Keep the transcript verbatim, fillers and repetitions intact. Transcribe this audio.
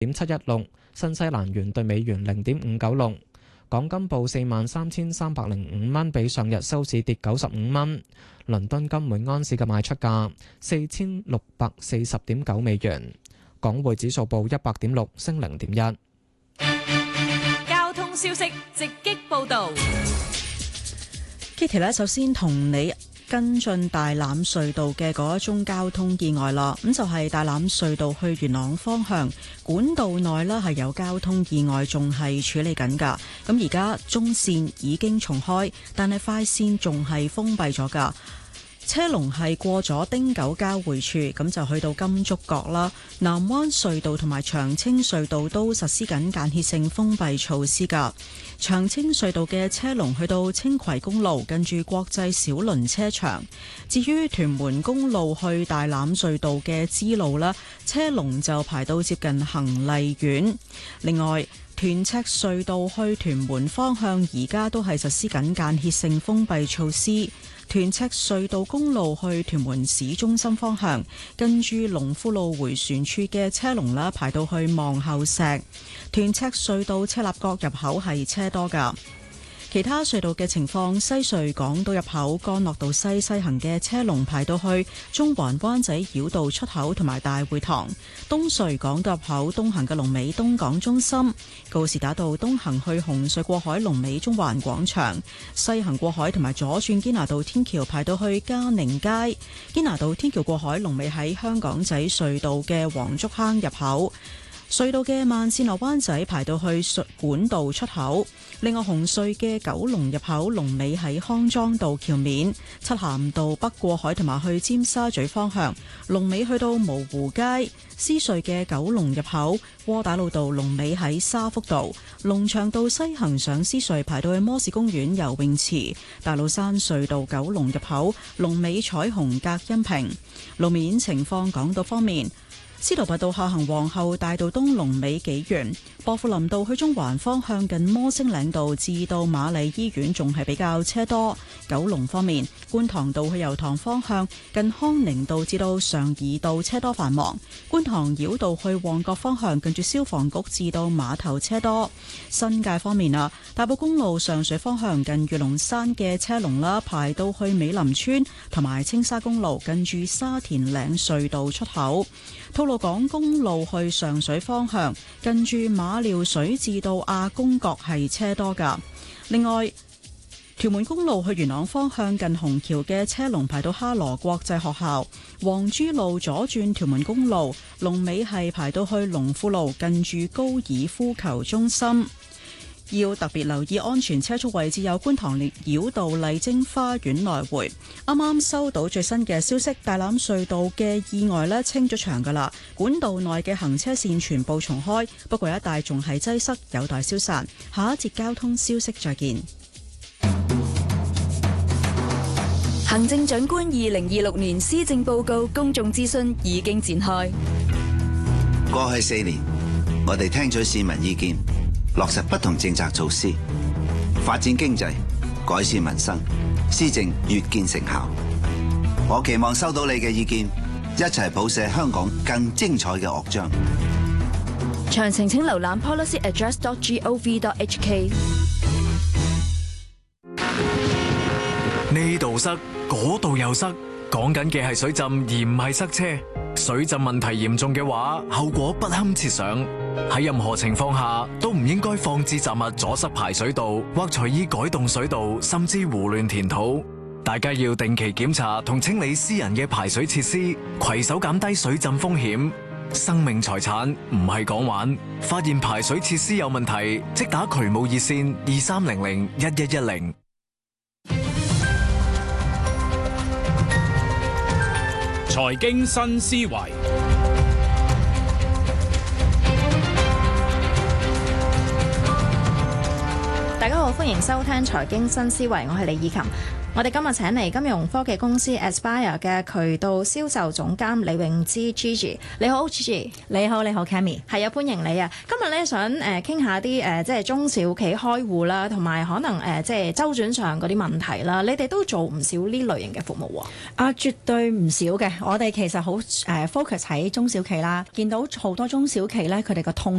點七一六，新西蘭元對美元零點五九六。港金報四萬三千三百零五蚊，比上日收市跌九十五蚊。倫敦金每安士嘅賣出價四千六百四十點九美元。港匯指數報一百點六，升零點一。 交通消息直擊報導。 Kitty 咧，首先同你跟進大欖隧道嘅嗰一宗交通意外啦，咁就係大欖隧道去元朗方向管道內啦，係有交通意外，仲係處理緊噶。咁而家中線已經重開，但係快線仲係封閉咗噶。車龍係過咗汀九交匯處，咁就去到金竹角啦。南灣隧道同埋長青隧道都實施緊間歇性封閉措施噶。長青隧道嘅車龍去到青葵公路，近住國際小輪車場。至於屯門公路去大欖隧道嘅支路啦，車龍就排到接近恒麗苑。另外，屯赤隧道去屯門方向而家都係實施緊間歇性封閉措施。屯赤隧道公路去屯門市中心方向，跟住龍富路迴旋處嘅車龍啦，排到去望后石。屯赤隧道赤鱲角入口係車多㗎。其他隧道嘅情況，西隧港島入口干諾道西西行嘅車龍排到去中環灣仔繞道出口同埋大會堂。東隧港島入口東行嘅龍尾東港中心。告士打道東行去紅隧過海龍尾中環廣場。西行過海同埋左轉堅拿道天橋排到去嘉寧街。堅拿道天橋過海龍尾喺香港仔隧道嘅黃竹坑入口。隧道嘅慢線落灣仔排到去管道出口。另外紅隧嘅九龍入口龍尾喺康莊道橋面。漆咸道北過海同埋去尖沙咀方向龍尾去到蕪湖街。獅隧嘅九龍入口窩打老道龍尾喺沙福道。龍翔道西行上獅隧排到去摩士公園游泳池。大老山隧道九龍入口龍尾彩虹隔音屏。路面情況港島方面，司徒拔道下行皇后大道東龍尾紀元，薄扶林道去中環方向近摩星嶺道至到瑪麗醫院仲係比較車多。九龍方面，觀塘道去油塘方向近康寧道至到常怡道車多繁忙。觀塘繞道去旺角方向近住消防局至到碼頭車多。新界方面啊，大埔公路上水方向近御龍山嘅車龍啦，排到去美林村，同埋青沙公路近住沙田嶺隧道出口。吐露港公路去上水方向，近住馬料水至到亞公角係車多㗎。另外，屯門公路去元朗方向近虹橋嘅車龍排到哈羅國際學校。黃珠路左轉屯門公路，龍尾係排到去龍富路近住高爾夫球中心。要特別留意安全車速位置有觀塘繞道麗晶花園來回。啱啱收到最新嘅消息，大欖隧道嘅意外呢清咗場噶啦，管道內嘅行車線全部重開，不過一帶仲係擠塞，有待消散。下一節交通消息再見。 行政長官二零二六年施政報告公眾諮詢已經展開。 過去四年，我哋聽取市民意見，落實不同政策措施，發展經濟，改善民生，施政越見成效。我期望收到你嘅意見，一齊譜寫香港更精彩嘅樂章。 詳情請瀏覽 policy address dot gov dot h k。 呢度塞，嗰度又塞，講緊嘅係水浸而唔係塞車。水浸問題嚴重嘅話，後果不堪設想。喺任何情況下都唔應該放置雜物阻塞排水道，或隨意改動水道，甚至胡亂填土。大家要定期檢查同清理私人嘅排水設施，攜手減低水浸風險。生命財產唔係講玩，發現排水設施有問題，即打渠務熱線二三零零一一一零。 財經新思維， 大家好，歡迎收聽財經新思維，我係李以琴。 我哋今日請嚟金融科技公司 Aspire 嘅渠道銷售總監李詠芝 Gigi， 你好 Gigi。 你好，你好 Cammy， 係啊，歡迎你啊！今日咧想誒傾下啲誒即係中小企開戶啦，同埋可能誒即係周轉上嗰啲問題啦，你哋都做唔少呢類型嘅服務喎。 啊，絕對唔少嘅。我哋其實好誒 focus 喺中小企啦，見到好多中小企咧，佢哋個痛